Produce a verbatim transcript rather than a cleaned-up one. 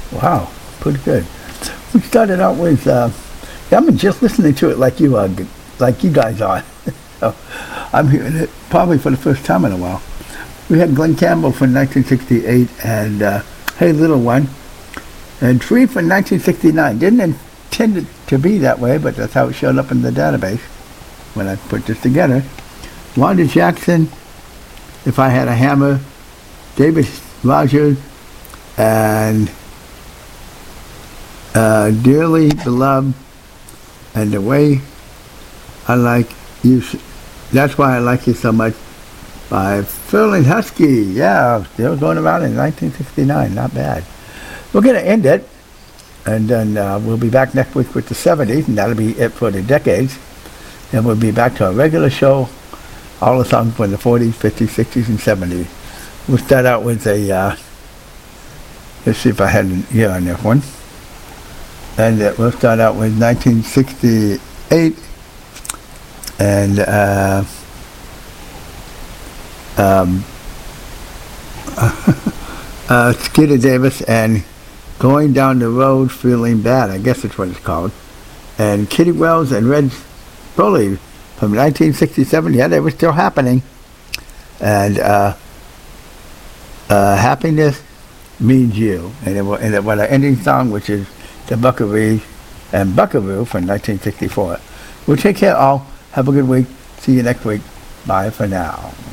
Wow, pretty good. We started out with, uh, yeah, I'm just listening to it like you are, like you guys are. So I'm hearing it probably for the first time in a while. We had Glenn Campbell from nineteen sixty-eight and uh, Hey Little One, and Tree from nineteen sixty-nine. Didn't intend it to be that way, but that's how it showed up in the database when I put this together. Wanda Jackson, If I Had a Hammer, David Rogers, and uh, Dearly Beloved, and The Way I Like You, That's Why I Like You So Much, by Ferlin Husky. Yeah, still going around in nineteen sixty-nine, not bad. We're going to end it, and then uh, we'll be back next week with the seventies, and that'll be it for the decades. Then we'll be back to our regular show, all the songs from the forties, fifties, sixties, and seventies. We'll start out with a, uh, let's see if I had a year on this one. And uh, we'll start out with nineteen sixty-eight, and uh, um, uh, Skeeter Davis and Going Down the Road Feeling Bad, I guess that's what it's called. And Kitty Wells and Red Foley from nineteen sixty-seven, yeah, they were still happening. And uh, uh, Happiness Means You. And it, and it was an ending song, which is The Buckaroo and Buckaroo from nineteen sixty-four. Well, take care all. Have a good week. See you next week. Bye for now.